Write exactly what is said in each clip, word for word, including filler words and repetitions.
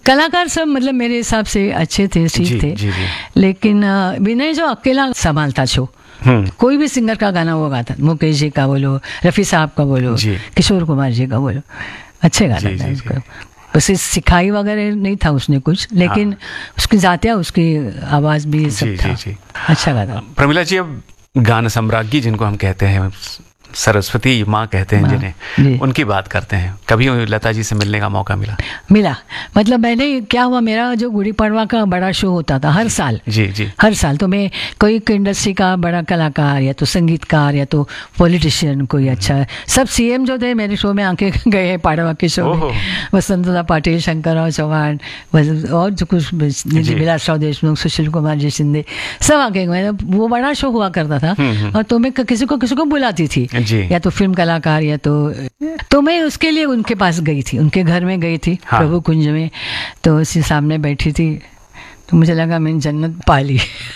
कलाकार सब मतलब मेरे हिसाब से अच्छे थे, ठीक जी, थे। जी, जी। लेकिन अ, विनय जो अकेला संभालता शो, कोई भी सिंगर का गाना वो गाता, मुकेश जी का बोलो, रफ़ी साहब का बोलो, जी। किशोर कुमार जी का बोलो, अच्छे गाना जी, था जी, उसका। बस इस सिखाई वगैरह नहीं था उसने कुछ, लेकिन उसकी जातिया, उसकी आवाज़ भी सब जी, था। जी, जी। अच्छा गाना। प्रमिला जी, अब गान सम्राज्ञी जिनको हम कहते हैं, सरस्वती माँ कहते हैं माँ, जिन्हें, जी। उनकी बात करते हैं। कभी लता जी से मिलने का मौका मिला? मिला, मतलब मैंने क्या हुआ, मेरा जो गुड़ी पड़वा का बड़ा शो होता था हर साल, जी, जी। हर साल, तो मैं कोई इंडस्ट्री का बड़ा कलाकार या तो संगीतकार या तो पॉलिटिशियन कोई अच्छा, सब सीएम जो थे मेरे शो में आके गए हैं, पाड़वा के शो में। वसंतदा पाटिल, शंकरराव चौहान, और जो कुछ विलासराव देशमुख, सुशील कुमार जी शिंदे, सब आके गए। वो बड़ा शो हुआ करता था, और तो मैं किसी को किसी को बुलाती थी, या तो फिल्म कलाकार या तो तो मैं उसके लिए उनके पास गई थी, उनके घर में गई थी। हाँ। प्रभु कुंज में, तो उसी सामने बैठी थी, तो मुझे लगा मैंने जन्नत पा ली।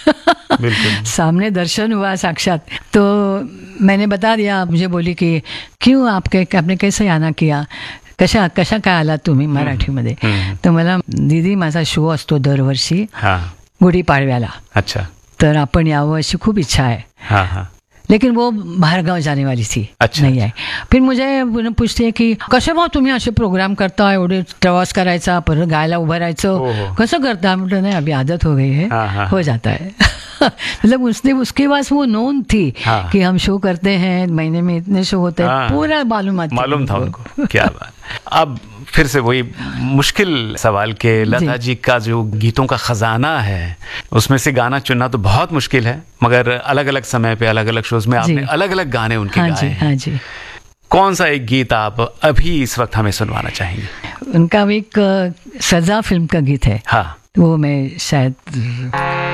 सामने दर्शन हुआ साक्षात। तो मैंने बता दिया, मुझे बोली कि क्यों आपके आपने कैसे आना किया, कशा कशा काय आला तुम्ही मराठीमध्ये? तर मला, दीदी माझा शो असतो दरवर्षी गुढीपाडव्याला, अच्छा, तर आपण यावं अशी खूप इच्छा आहे। हाँ हाँ। लेकिन वो बाहर गाव जाने वाली थी, अच्छा, नहीं आई। फिर मुझे पूछते हैं कि कसे भाऊ तुम्ही असे प्रोग्राम करता, एवढे प्रवास करायचा, परत गायला उभं राहायचं, कसं करता? म्हटलं नहीं, अभी आदत हो गई है, हाँ, हाँ, हो जाता है। मतलब उसने उसके पास वो नोन थी, हाँ, कि हम शो करते हैं, महीने में इतने शो होते हैं, हाँ, पूरा मालूम मालूम था उनको। क्या बात। अब फिर से वही मुश्किल सवाल के, लता जी का जो गीतों का खजाना है, उसमें से गाना चुनना तो बहुत मुश्किल है, मगर अलग अलग समय पे अलग अलग शोज में आपने अलग अलग गाने उनके हाँ गाए जी, हाँ जी। कौन सा एक गीत आप अभी इस वक्त हमें सुनवाना चाहेंगे? उनका एक सजा फिल्म का गीत है, हाँ, वो मैं शायद